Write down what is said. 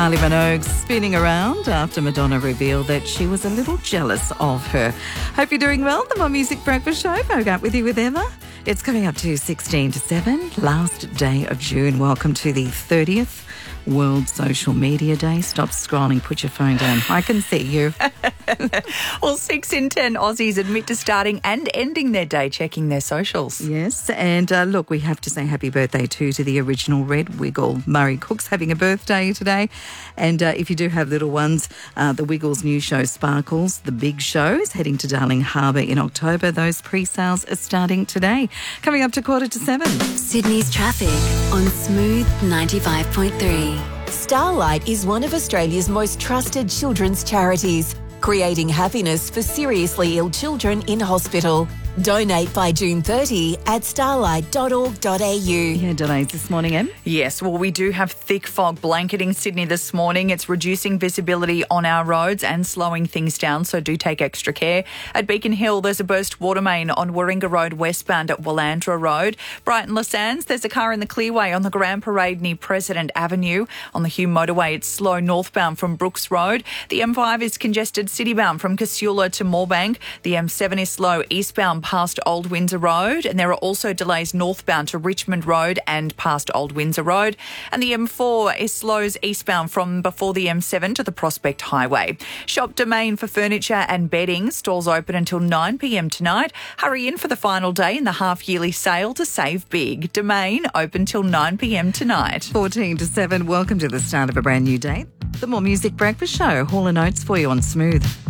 Kylie Minogue spinning around after Madonna revealed that she was a little jealous of her. Hope you're doing well. The More Music Breakfast Show. Woke up with you with Emma. It's coming up to 16 to 7, last day of June. Welcome to the 30th World Social Media Day. Stop scrolling, put your phone down. I can see you. Well, 6 in 10 Aussies admit to starting and ending their day checking their socials. Yes, and look, we have to say happy birthday too to the original Red Wiggle. Murray Cook's having a birthday today. And if you do have little ones, the Wiggles new show Sparkles, The Big Show, is heading to Darling Harbour in October. Those pre-sales are starting today. Coming up to 7:15. Sydney's traffic on Smooth 95.3. Starlight is one of Australia's most trusted children's charities, creating happiness for seriously ill children in hospital. Donate by June 30 at starlight.org.au. Yeah, delays this morning, Em? Yes, well, we do have thick fog blanketing Sydney this morning. It's reducing visibility on our roads and slowing things down, so do take extra care. At Beacon Hill, there's a burst water main on Warringah Road westbound at Willandra Road. Brighton Les Sands, there's a car in the clearway on the Grand Parade near President Avenue. On the Hume motorway, it's slow northbound from Brooks Road. The M5 is congested citybound from Casula to Moorebank. The M7 is slow eastbound past Old Windsor Road, and there are also delays northbound to Richmond Road and past Old Windsor Road. And the M4 is slows eastbound from before the M7 to the Prospect Highway. Shop Domain for furniture and bedding. Stores open until 9 p.m. tonight. Hurry in for the final day in the half-yearly sale to save big. Domain open till 9 p.m. tonight. 14 to 7. Welcome to the start of a brand new day. The More Music Breakfast Show. Hall & Oates for you on Smooth.